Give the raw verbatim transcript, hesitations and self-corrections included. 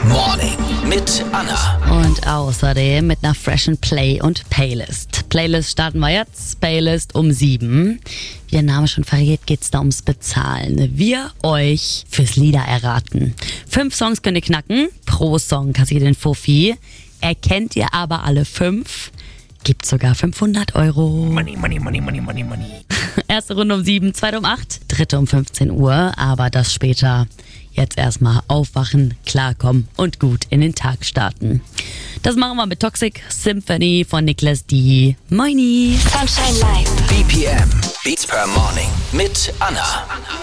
Morning mit Anna. Und außerdem mit einer freshen Play- und Playlist. Playlist starten wir jetzt. Playlist um sieben. Wie der Name schon verrät, geht's da ums Bezahlen. Wir euch fürs Lieder erraten. Fünf Songs könnt ihr knacken. Pro Song kassiert ihr den Fuffi. Erkennt ihr aber alle fünf, gibt sogar fünfhundert Euro. Money, money, money, money, money, money. Erste Runde um sieben, zweite um acht, dritte um fünfzehn Uhr. Aber das später. Jetzt erstmal aufwachen, klarkommen und gut in den Tag starten. Das machen wir mit Toxic Symphony von Nicholas D. Moini. Sunshine Live. B P M. Beats per Morning mit Anna.